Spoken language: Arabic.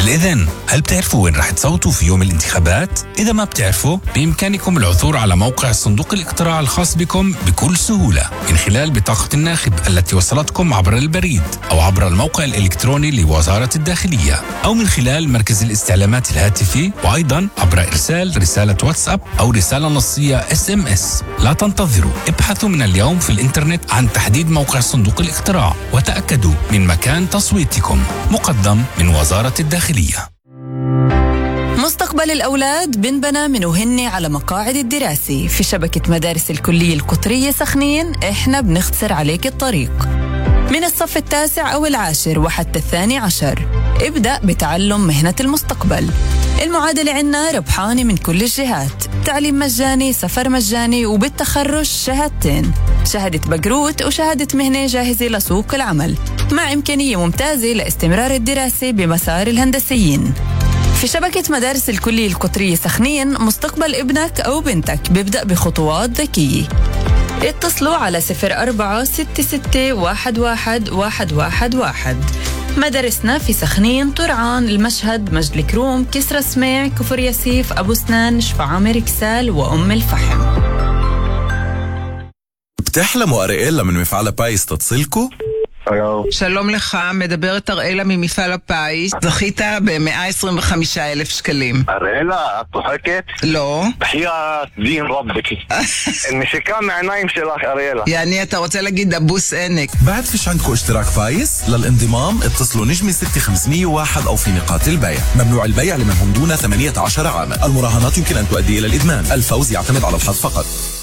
الإذن هل بتعرفوا وين رح تصوتوا في يوم الانتخابات؟ إذا ما بتعرفوا بإمكانكم العثور على موقع صندوق الاقتراع الخاص بكم بكل سهولة من خلال بطاقة الناخب التي وصلتكم عبر البريد أو عبر الموقع الإلكتروني لوزارة الداخلية أو من خلال مركز الاستعلامات الهاتفي، وأيضا عبر إرسال رسالة واتساب أو رسالة نصية SMS. لا تنتظروا، ابحثوا من اليوم في الإنترنت عن تحديد موقع صندوق الاقتراع وتأكدوا من مكان تصويتكم. مقدم من وزارة الداخلية. مستقبل الأولاد بنبنى من وهن على مقاعد الدراسة. في شبكة مدارس الكلية القطرية سخنين إحنا بنختصر عليك الطريق من الصف 9 أو 10 وحتى 12. ابدأ بتعلم مهنة المستقبل. المعادلة عنا ربحانة من كل الجهات، تعليم مجاني، سفر مجاني، وبالتخرج شهادتين، شهادة بقروت وشهادة مهنة جاهزة لسوق العمل، مع إمكانية ممتازة لاستمرار الدراسة بمسار الهندسيين. في شبكة مدارس الكلية القطرية سخنين مستقبل ابنك أو بنتك بيبدأ بخطوات ذكية. اتصلوا على 0466111111. مدارسنا في سخنين، طرعان، المشهد، مجد الكروم، كسرى سميع، كفر ياسيف، أبو سنان، شفعامر، كسال، وأم الفحم. بتحلموا أريئيلا من مفعل بايس تتصلكوا؟ שלום לך, מדברת אראלה ממפעל הפיס. זכית ב-125,000 שקלים. אראלה, את צוחקת? לא. בחייאת דין רבק. נשיקה מהעיניים שלך אראלה. يعني אתה רוצה להגיד אבוס ענק. بعد فيش عندكم اشتراك بايس؟ للانضمام اتصلوا نجمي 6501 أو في نقاط البيع. ممنوع البيع لمن هم دون 18 عاما. المراهنات يمكن أن تؤدي إلى الإدمان. الفوز يعتمد على الحظ فقط.